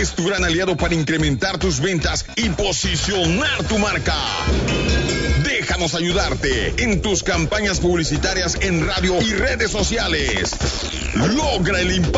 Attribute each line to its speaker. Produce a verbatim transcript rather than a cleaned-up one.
Speaker 1: es tu gran aliado para incrementar tus ventas y posicionar tu marca. Déjanos ayudarte en tus campañas publicitarias en radio y redes sociales. Logra el impacto